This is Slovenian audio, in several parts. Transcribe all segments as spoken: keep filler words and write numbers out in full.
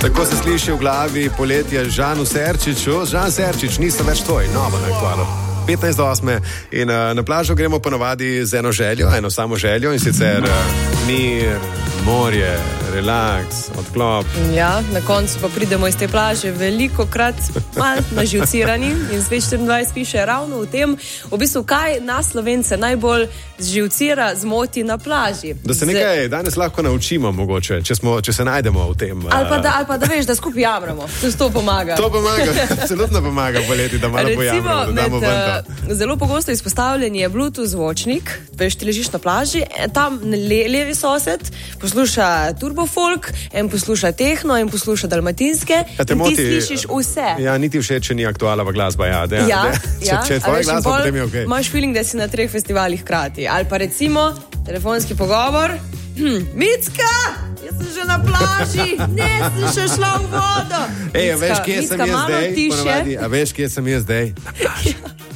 Tako se sliši v glavi poletja Žanu Serčiču. Žan Serčič, niso več tvoj, novo na aktualno. petnajst do osme in uh, na plažo gremo ponovadi z eno željo, eno samo željo in sicer uh, mir, morje, relaks, odklop. Ja, na koncu pa pridemo iz te plaže veliko krat malo naživcirani in Svet štiriindvajset piše ravno v tem, v bistvu kaj nas Slovence najbolj živcira, zmoti na plaži. Da se nekaj danes lahko naučimo mogoče, če, smo, če se najdemo v tem. Uh... Ali, pa da, ali pa da veš, da skupaj jamramo, to pomaga. To pomaga, absolutno pomaga poleti, da malo pojamramo, da damo ven to. Zelo pogosto izpostavljen je Bluetooth zvočnik, veš, ti ležiš na plaži, tam le, levi sosed posluša turbofolk, en posluša tehno, en posluša dalmatinske ja, in moti, ti slišiš vse. Ja, niti všeč, če ni aktualna glasba, ja. De, ja, de, ja. Če, če je tvoja glasba, potem je okej. Okay. Imaš feeling, da si na treh festivalih hkrati. Ali pa recimo telefonski pogovor. Hm, Micka, jaz sem že na plaži, ne sem še šla v vodo. Ej, a veš, kje Micka, sem jaz zdaj? Ponavadi, a veš, kje sem jaz zdaj? Na plaži.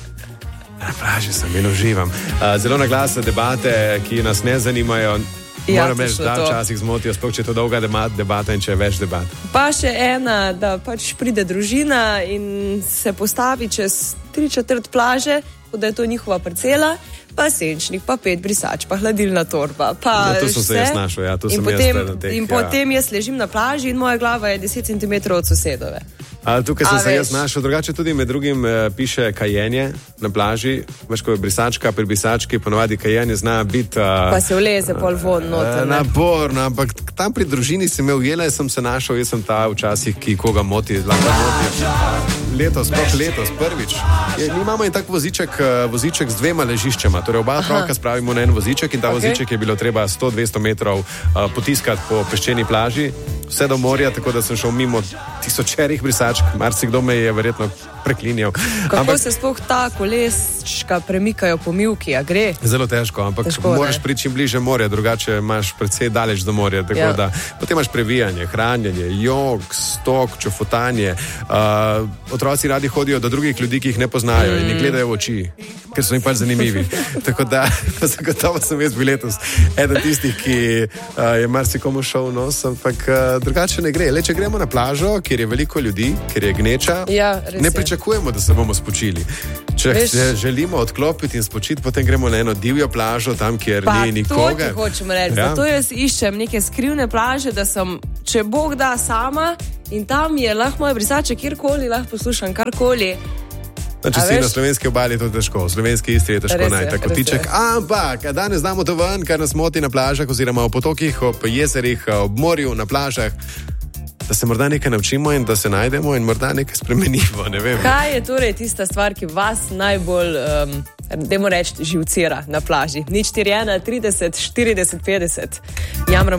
Na plaži sem in uživam. Uh, zelo naglasne debate, ki nas ne zanimajo. Ja, moram reči, da včasih zmotijo, sploh če je to dolga debata in če je več debat. Pa še ena, da pač pride družina in se postavi čez tri četrt plaže, da je to njihova parcela, pa senčnik, pa pet brisač, pa hladilna torba. Pa ja, to sem vse. se jaz našel, ja, to in sem potem, jaz teh, in ja. potem jaz ležim na plaži in moja glava je deset centimetrov od sosedove. A, tukaj sem A, se veš. jaz našel, drugače tudi med drugim eh, piše kajenje na plaži, veš, ko je brisačka, pri brisački ponovadi kajenje zna biti... Uh, pa se vleze pol von noter. Naporno, ampak tam pri družini sem imel jele, sem se našel, jaz sem ta včasih, ki koga moti, lahko moti. Letos, sploh letos, prvič. Je, mi imamo en tak voziček, voziček z dvema ležiščema, torej oba otroka spravimo na en voziček in ta okay. voziček je bilo treba sto do dvesto metrov uh, potiskati po peščeni plaži, vse do morja, tako da sem šel mimo tisočerih brisačk, marsikdo me je verjetno preklinjal. Kako ampak, se sploh ta koleščka premikajo po mivki, a gre? Zelo težko, ampak težko, moraš priti čim bliže morja, drugače imaš precej daleč do morja, tako ja. da potem imaš previjanje, hranjenje, jog, stok, čofotanje. Uh, otroci radi hodijo do drugih ljudi, ki jih ne poznajo mm. in jih gledajo v oči, ker so jim pač zanimivi. Tako da, zagotovo sem jaz bil letos eden tistih, ki uh, je marsikomu šel nos, ampak uh, drugače ne gre. Le, če gremo na plažo, kjer je veliko ljudi, kjer je gneča, ja, ne pričakujemo, da se bomo spočili. Če Veš, se želimo odklopiti in spočiti, potem gremo na eno divjo plažo, tam, kjer pa ni nikoga. Pa to ti hočem reči. Ja? Zato jaz iščem neke skrivne plaže, da sem, če Bog da, sama in tam je lahko moje brisače, kjerkoli, lahko poslušam karkoli. No, če si veš? Na slovenski obali, je to težko. V slovenski Istri je težko najti kotiček. Ampak danes damo to ven, kar nas moti na plažah oziroma v potokih, ob jezerih, ob morju, na plažah. Da se morda nekaj naučimo in da se najdemo in morda nekaj spremenimo, ne vem. Kaj je torej tista stvar, ki vas najbolj, um, dajmo reči, živcira na plaži? nič štiri ena trideset štirideset petdeset. Jamramo